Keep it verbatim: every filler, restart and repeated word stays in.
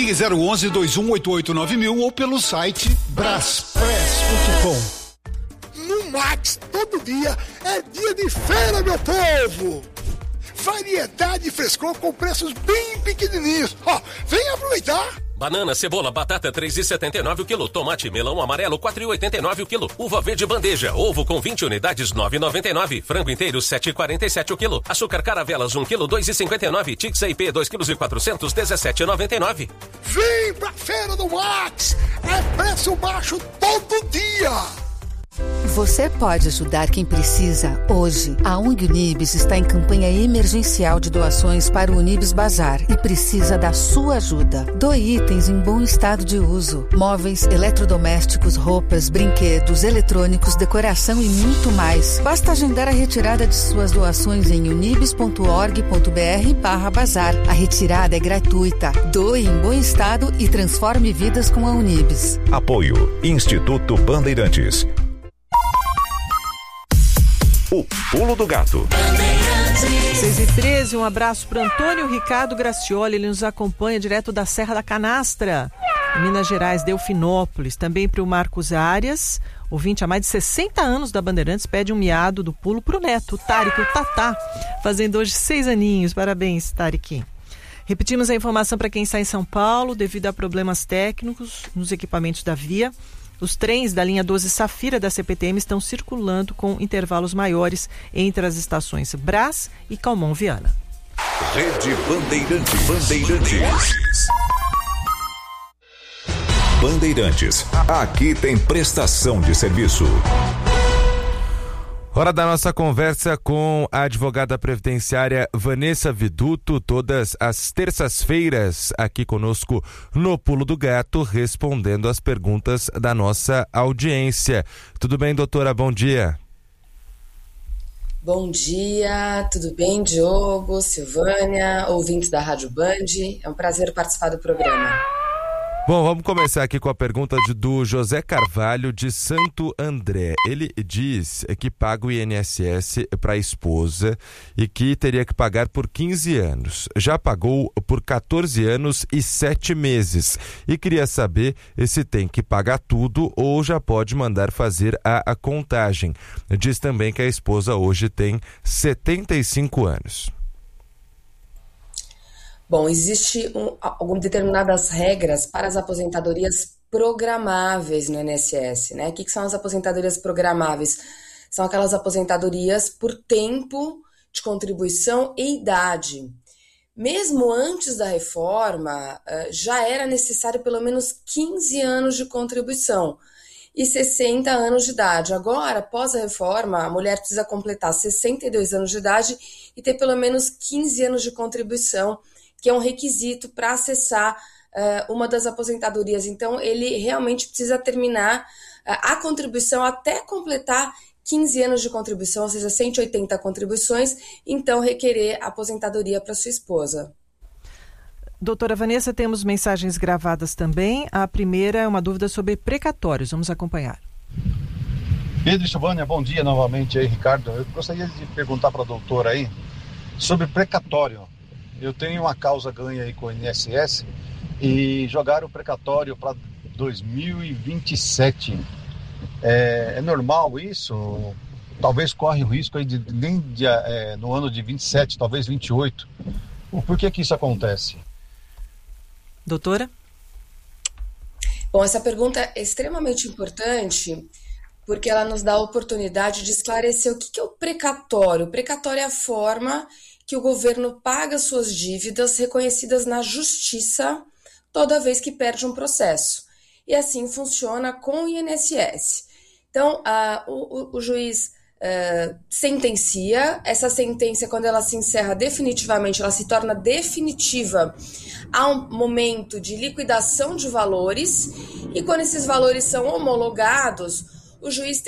Ligue zero onze, dois um oito oito nove mil ou pelo site braspress ponto com. No Max, todo dia é dia de feira, meu povo! Variedade e frescor com preços bem pequenininhos. Ó, vem aproveitar! Banana, cebola, batata três e setenta e nove o quilo, tomate, melão amarelo quatro e oitenta e nove o quilo, uva verde bandeja, ovo com vinte unidades nove e noventa e nove, frango inteiro sete e quarenta e sete o quilo, açúcar caravelas um quilo dois e cinquenta e nove, Tix I P dois quilos e quatrocentos dezessete e noventa e nove. Vem pra feira do Max, é preço baixo todo dia. Você pode ajudar quem precisa hoje. A O N G Unibis está em campanha emergencial de doações para o Unibis Bazar e precisa da sua ajuda. Doe itens em bom estado de uso. Móveis, eletrodomésticos, roupas, brinquedos, eletrônicos, decoração e muito mais. Basta agendar a retirada de suas doações em unibis ponto org ponto br barra bazar. A retirada é gratuita. Doe em bom estado e transforme vidas com a Unibis. Apoio Instituto Bandeirantes. O Pulo do Gato. seis e treze, um abraço para Antônio Ricardo Gracioli, ele nos acompanha direto da Serra da Canastra, em Minas Gerais, Delfinópolis. Também para o Marcos Arias, ouvinte há mais de sessenta anos da Bandeirantes, pede um miado do pulo para o neto, o Tarek, o Tatá, fazendo hoje seis aninhos. Parabéns, Tarek. Repetimos a informação para quem está em São Paulo, devido a problemas técnicos nos equipamentos da via. Os trens da linha doze Safira da C P T M estão circulando com intervalos maiores entre as estações Brás e Calmon Viana. Rede Bandeirantes. Bandeirantes. Bandeirantes. Aqui tem prestação de serviço. Hora da nossa conversa com a advogada previdenciária Vanessa Viduto, todas as terças-feiras aqui conosco no Pulo do Gato, respondendo as perguntas da nossa audiência. Tudo bem, doutora? Bom dia. Bom dia, tudo bem, Diogo, Silvânia, ouvintes da Rádio Band? É um prazer participar do programa. Bom, vamos começar aqui com a pergunta de, do José Carvalho, de Santo André. Ele diz que paga o I N S S para a esposa e que teria que pagar por quinze anos. Já pagou por quatorze anos e sete meses. E queria saber se tem que pagar tudo ou já pode mandar fazer a, a contagem. Diz também que a esposa hoje tem setenta e cinco anos. Bom, existe um, algumas determinadas regras para as aposentadorias programáveis no I N S S, né? O que, que são as aposentadorias programáveis? São aquelas aposentadorias por tempo de contribuição e idade. Mesmo antes da reforma, já era necessário pelo menos quinze anos de contribuição e sessenta anos de idade. Agora, após a reforma, a mulher precisa completar sessenta e dois anos de idade e ter pelo menos quinze anos de contribuição, que é um requisito para acessar uh, uma das aposentadorias. Então, ele realmente precisa terminar uh, a contribuição até completar quinze anos de contribuição, ou seja, cento e oitenta contribuições, então requerer aposentadoria para sua esposa. Doutora Vanessa, temos mensagens gravadas também. A primeira é uma dúvida sobre precatórios. Vamos acompanhar. Pedro e Silvânia, bom dia novamente aí, Ricardo. Eu gostaria de perguntar para a doutora aí sobre precatório. Eu tenho uma causa ganha aí com o I N S S e jogaram o precatório para dois mil e vinte e sete. É, é normal isso? Talvez corre o risco aí de nem de, é, no ano de vinte e sete, talvez vinte e oito. Por que que isso acontece? Doutora? Bom, essa pergunta é extremamente importante porque ela nos dá a oportunidade de esclarecer o que que é o precatório. O precatório é a forma que o governo paga suas dívidas reconhecidas na justiça toda vez que perde um processo. E assim funciona com o I N S S. Então, a, o, o juiz uh, sentencia, essa sentença, quando ela se encerra definitivamente, ela se torna definitiva a um momento de liquidação de valores, e quando esses valores são homologados, o juiz